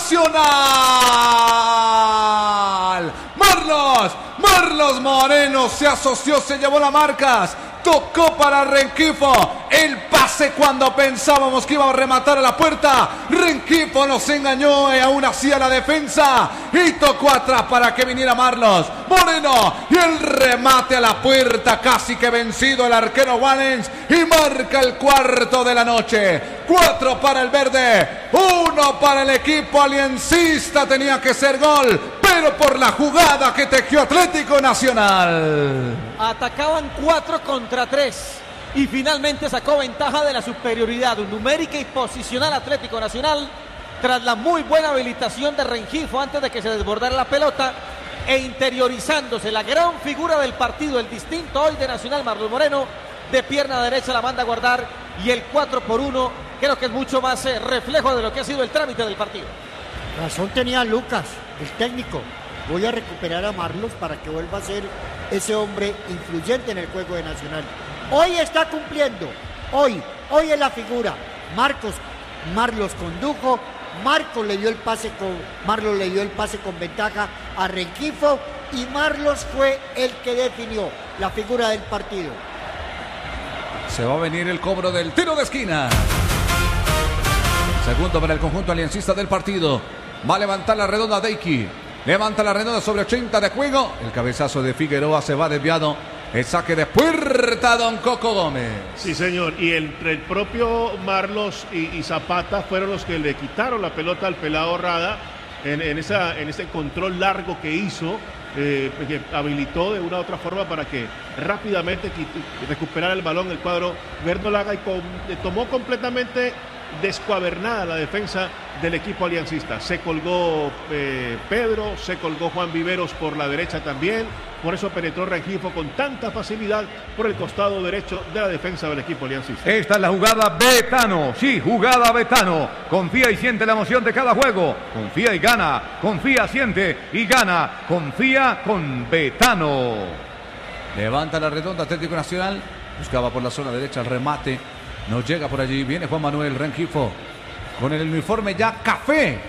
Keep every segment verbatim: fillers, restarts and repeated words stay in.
Nacional. Marlos, Marlos Moreno se asoció, se llevó las marcas. Tocó para Rengifo, el pase cuando pensábamos que iba a rematar a la puerta. Rengifo nos engañó y aún así a la defensa. Y tocó atrás para que viniera Marlos Moreno. Y el remate a la puerta, casi que vencido el arquero Wallens. Y marca el cuarto de la noche. Cuatro para el verde, uno para el equipo aliancista. Tenía que ser gol, pero por la jugada que tejió Atlético Nacional. Atacaban cuatro contra tres y finalmente sacó ventaja de la superioridad numérica y posicional Atlético Nacional tras la muy buena habilitación de Rengifo antes de que se desbordara la pelota e interiorizándose la gran figura del partido, el distinto hoy de Nacional, Marlos Moreno, de pierna derecha la manda a guardar y el cuatro por uno creo que es mucho más eh, reflejo de lo que ha sido el trámite del partido. Razón tenía Lucas, el técnico. Voy a recuperar a Marlos para que vuelva a ser ese hombre influyente en el juego de Nacional. Hoy está cumpliendo, hoy, hoy es la figura. Marcos, Marlos condujo, Marcos le dio el pase con, Marlos le dio el pase con ventaja a Rengifo y Marlos fue el que definió la figura del partido. Se va a venir el cobro del tiro de esquina. Segundo para el conjunto aliancista del partido. Va a levantar la redonda Deiki. Levanta la redonda sobre ochenta de juego. El cabezazo de Figueroa se va desviado. El saque de puerta, don Coco Gómez. Sí, señor. Y entre el propio Marlos y, y Zapata fueron los que le quitaron la pelota al pelado Rada en, en, esa, en ese control largo que hizo. Eh, que habilitó de una u otra forma para que rápidamente recuperara el balón el cuadro verdolaga y con, tomó completamente descuadernada la defensa del equipo aliancista. Se colgó eh, Pedro, se colgó Juan Viveros por la derecha también, por eso penetró Rengifo con tanta facilidad por el costado derecho de la defensa del equipo aliancista. Esta es la jugada Betano, sí, jugada Betano. Confía y siente la emoción de cada juego. Confía y gana, confía, siente y gana. Confía con Betano. Levanta la redonda Atlético Nacional, buscaba por la zona derecha el remate. No llega por allí, viene Juan Manuel Rengifo con el uniforme ya café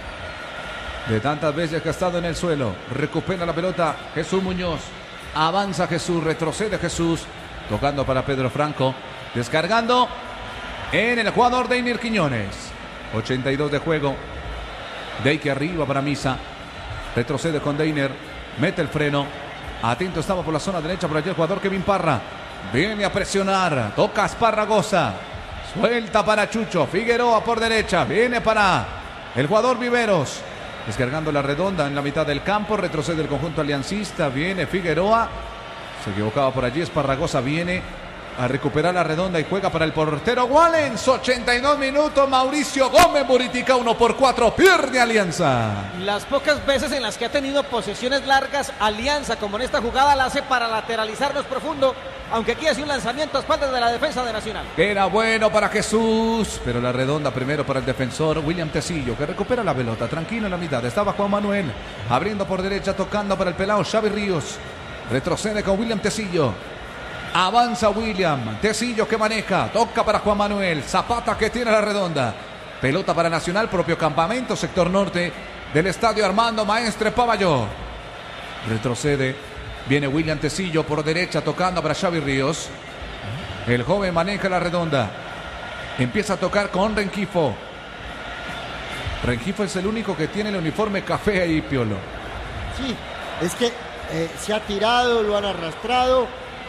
de tantas veces que ha estado en el suelo. Recupera la pelota Jesús Muñoz, avanza Jesús, retrocede Jesús, tocando para Pedro Franco, descargando en el jugador Deiner Quiñones. Ochenta y dos de juego. Deike arriba para Misa, retrocede con Deiner, mete el freno, atento estaba por la zona derecha, por allí el jugador Kevin Parra. Viene a presionar, toca Esparragosa, suelta para Chucho, Figueroa por derecha, viene para el jugador Viveros, descargando la redonda en la mitad del campo, retrocede el conjunto aliancista, viene Figueroa, se equivocaba por allí, Esparragosa viene a recuperar la redonda y juega para el portero Wallens. Ochenta y dos minutos, Mauricio Gómez Buritica, uno por cuatro, pierde Alianza. Las pocas veces en las que ha tenido posesiones largas Alianza, como en esta jugada, la hace para lateralizarnos profundo, aunque aquí hace un lanzamiento a espaldas de la defensa de Nacional. Era bueno para Jesús, pero la redonda primero para el defensor William Tecillo, que recupera la pelota, tranquilo en la mitad, estaba Juan Manuel, abriendo por derecha, tocando para el pelado Xavi Ríos, retrocede con William Tecillo. Avanza William, Tecillo que maneja, toca para Juan Manuel, Zapata que tiene la redonda, pelota para Nacional, propio campamento, sector norte del estadio Armando Maestre Pavayo. Retrocede, viene William Tecillo por derecha, tocando para Xavi Ríos. El joven maneja la redonda, empieza a tocar con Rengifo. Rengifo es el único que tiene el uniforme café ahí, Piolo. Sí, es que eh, se ha tirado, lo han arrastrado,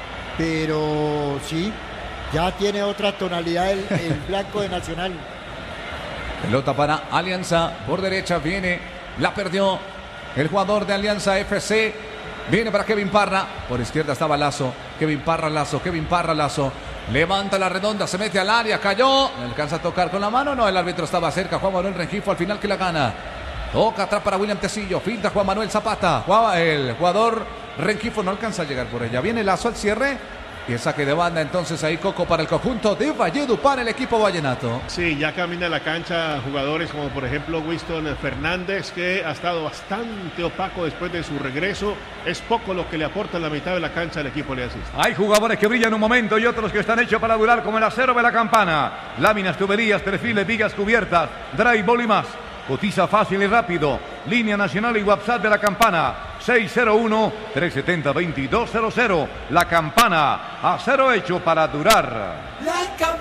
pero sí, ya tiene otra tonalidad el, el blanco de Nacional. Pelota para Alianza, por derecha viene, la perdió el jugador de Alianza F C, viene para Kevin Parra, por izquierda estaba Lazo, Kevin Parra Lazo, Kevin Parra Lazo, levanta la redonda, se mete al área, cayó, ¿le alcanza a tocar con la mano? No, el árbitro estaba cerca, Juan Manuel Rengifo al final que la gana. Toca atrás para William Tecillo, finta Juan Manuel Zapata, el jugador Rengifo no alcanza a llegar por ella, viene Lazo al cierre y el saque de banda entonces ahí Coco para el conjunto de Valledupar, el equipo vallenato. Sí, ya camina la cancha jugadores como por ejemplo Winston Fernández, que ha estado bastante opaco después de su regreso, es poco lo que le aporta en la mitad de la cancha al equipo aliancista. Hay jugadores que brillan un momento y otros que están hechos para durar, como el acero de la campana, láminas, tuberías, perfiles, vigas cubiertas, drywall y más. Cotiza fácil y rápido. Línea nacional y WhatsApp de La Campana. seis cero uno, tres siete cero, dos dos cero cero. La Campana. Acero hecho para durar. La Campana.